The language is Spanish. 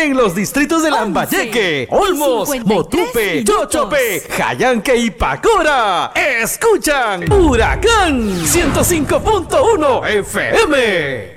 En los distritos de Lambayeque, Olmos, 53 Motupe, minutos. Yochope, Jayanque y Pacora. Escuchan Huracán 105.1 FM.